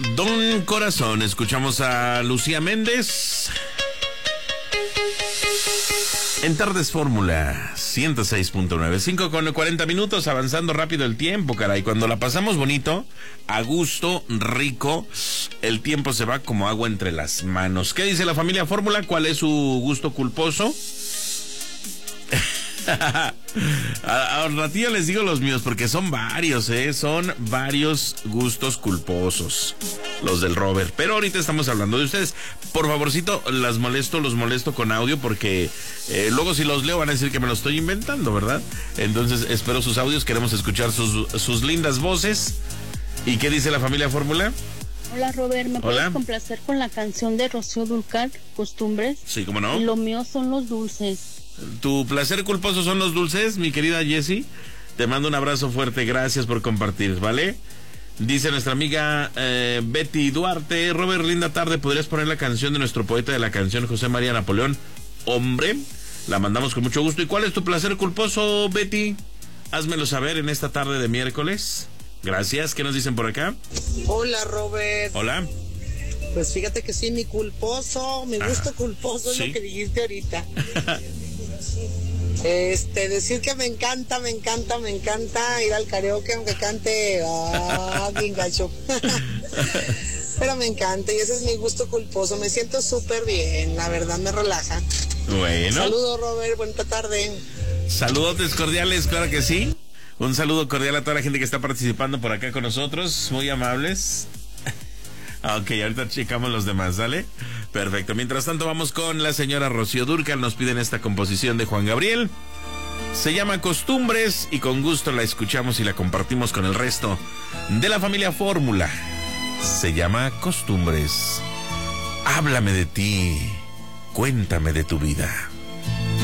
Don Corazón, escuchamos a Lucía Méndez. En Tardes Fórmula 106.9, 5 con 40 minutos, avanzando rápido el tiempo, caray. Cuando la pasamos bonito, a gusto, rico, el tiempo se va como agua entre las manos. ¿Qué dice la familia Fórmula? ¿Cuál es su gusto culposo? A ratito les digo los míos, porque son varios, son varios gustos culposos los del Robert, pero ahorita estamos hablando de ustedes. Por favorcito, los molesto con audio, porque luego si los leo van a decir que me lo estoy inventando, ¿verdad? Entonces espero sus audios, queremos escuchar sus lindas voces. ¿Y qué dice la familia Fórmula? Hola Robert, ¿me puedes complacer con la canción de Rocío Dúrcal, Costumbres? Sí, ¿cómo no? Y lo mío son los dulces. ¿Tu placer culposo son los dulces, mi querida Jessie? Te mando un abrazo fuerte, gracias por compartir, ¿vale? Dice nuestra amiga Betty Duarte: Robert, linda tarde, ¿podrías poner la canción de nuestro poeta de la canción, José María Napoleón? Hombre, la mandamos con mucho gusto. ¿Y cuál es tu placer culposo, Betty? Házmelo saber en esta tarde de miércoles. Gracias, ¿qué nos dicen por acá? Hola, Robert. Hola. Pues fíjate que sí, mi gusto culposo ¿sí? Es lo que dijiste ahorita. Decir que me encanta ir al karaoke aunque cante bien gacho. Pero me encanta y ese es mi gusto culposo. Me siento súper bien, la verdad me relaja. Bueno. Saludos, Robert, buena tarde. Saludotes cordiales, claro que sí. Un saludo cordial a toda la gente que está participando por acá con nosotros, muy amables. Ok, ahorita checamos los demás, ¿sale? Perfecto. Mientras tanto vamos con la señora Rocío Dúrcal. Nos piden esta composición de Juan Gabriel. Se llama Costumbres y con gusto la escuchamos y la compartimos con el resto de la familia Fórmula. Se llama Costumbres. Háblame de ti, cuéntame de tu vida.